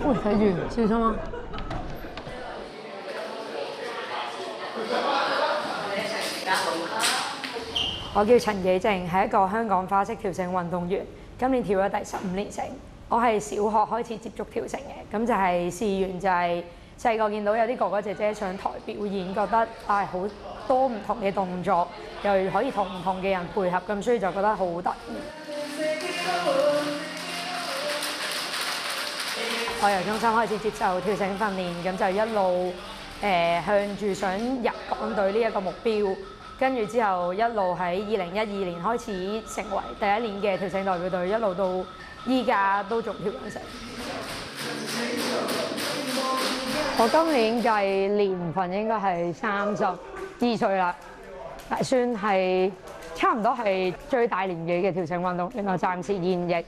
喂，睇住，小心啊！我叫陳紀靜，係一個香港花式跳繩運動員，今年跳咗第15年繩。我係小學開始接觸跳繩嘅，咁就係試完就係細個見到有啲哥哥姐姐上台表演，覺得好多唔同嘅動作，又可以同唔同嘅人配合，咁所以就覺得好得意。我由中心開始接受跳繩訓練，咁就一路向住想入港隊呢一個目標，跟住之後一路喺2012年開始成為第一年嘅跳繩代表隊，一路到依家都仲跳緊繩。我今年計年份應該係32歲啦，算係差唔多係最大年紀嘅跳繩運動員，我暫時現役。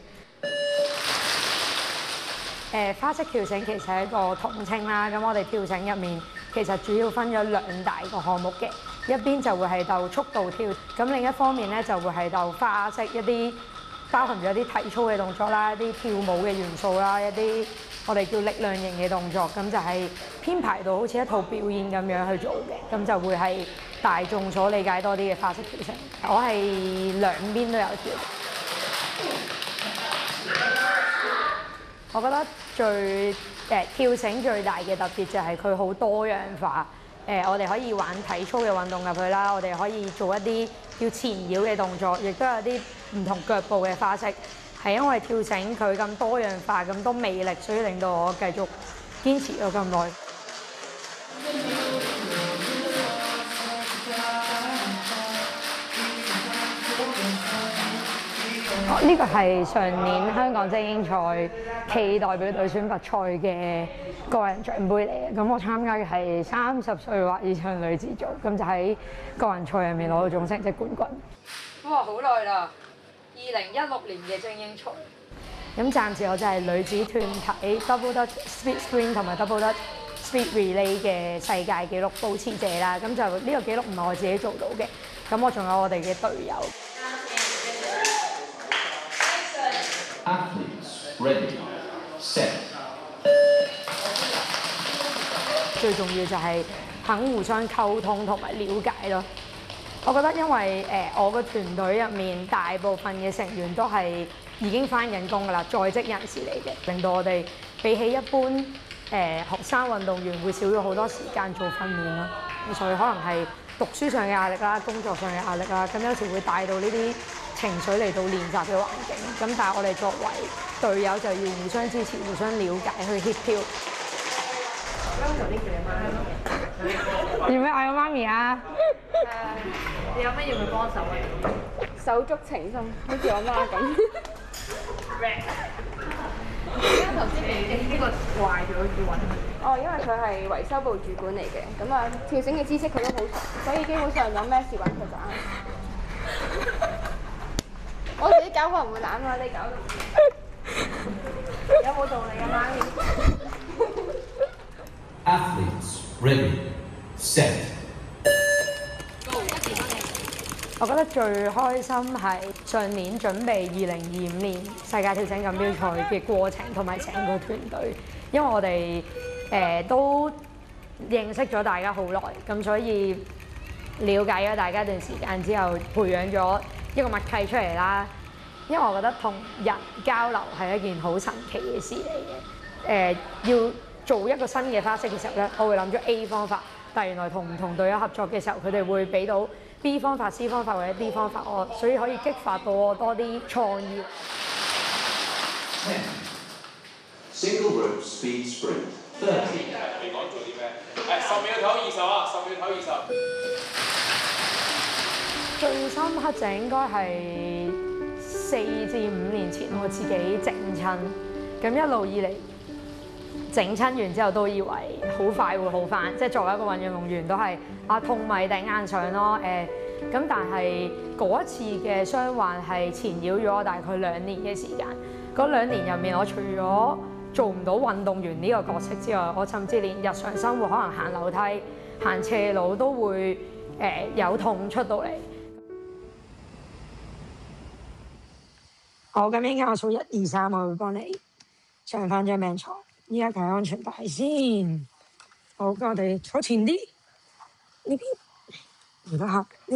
花式跳繩其實係一個統稱啦，咁我哋跳繩入面其實主要分咗2大個項目嘅，一邊就會係鬥速度跳，咁另一方面咧就會係鬥花式一啲包含咗啲體操嘅動作啦，一啲跳舞嘅元素啦，一啲我哋叫力量型嘅動作，咁就係編排到好似一套表演咁樣去做嘅，咁就會係大眾所理解多啲嘅花式跳繩。我係兩邊都有跳。我覺得跳繩最大嘅特別就係佢好多樣化。我哋可以玩體操嘅運動入去啦，我哋可以做一啲叫纏繞嘅動作，亦都有啲唔同腳步嘅花式。係因為跳繩佢咁多樣化、咁多魅力，所以令到我繼續堅持咗咁耐。呢個係上年香港精英賽暨代表隊選拔賽嘅個人獎杯嚟嘅。咁我參加嘅係30歲或以上女子組，咁就喺個人賽入面攞到總成績冠軍。哇！好耐啦，2016年嘅精英賽。咁暫時我就係女子團體 Double Dutch Speed Sprint 同埋 Double Dutch Speed Relay 嘅世界紀錄保持者啦。咁就呢個紀錄唔係我自己做到嘅，咁我仲有我哋嘅隊友。 Athletes ready, set。 最重要就係肯互相溝通同埋了解咯。我覺得因為我個團隊入面大部分嘅成員都係已經返緊工㗎啦，在職人士嚟嘅，令到我哋比起一般學生運動員會少咗好多時間做訓練咯。咁所以可能係讀書上嘅壓力啦，工作上嘅壓力啦，咁有時會帶到呢啲情緒嚟到練習嘅環境。咁但係我哋作為隊友就要互相支持、互相了解去協調。要唔要嗌我媽咪啊？ 你有咩要佢幫手啊？手足情深，好似我媽咁。點解頭先你呢個壞咗要揾佢？哦，因為佢係維修部主管嚟嘅，咁啊跳繩嘅知識佢都好熟，所以基本上有咩事揾佢就啱。我自己搞我唔會攬啊，你搞有冇道理啊，媽咪？ Athletes ready, set。 我覺得最開心係上年準備2025年世界跳繩錦標賽嘅過程同埋成個團隊，因為我哋都認識咗大家好耐，咁所以了解咗大家一段時間之後，培養咗一個默契出嚟啦。因為我覺得同人交流係一件好神奇嘅事嚟嘅。要做一個新嘅花式嘅時候咧，我會諗咗 A 方法，但係原來同唔同隊友合作嘅時候，佢哋會俾到 B 方法、C 方法或者 D 方法我，所以可以激發到我多啲創意。 Single rope speed sprint 30。 你講做啲咩？10秒唞20啊！10秒唞20。 最深刻就應該係4至5年前我自己整親，咁一路以嚟整親完之後都以為好快會好返，即係作為一個運動員都係痛咪頂硬上咯。咁但係嗰一次嘅傷患係纏繞咗我大概2年嘅時間。嗰2年入面，我除咗做唔到運動員呢個角色之外，我甚至連日常生活可能行樓梯、行斜路都會有痛出到嚟。好，咁應該我數1、2、3，我會幫你上翻張病床。 依家睇安全帶先。好，咁我哋坐前啲呢邊。而家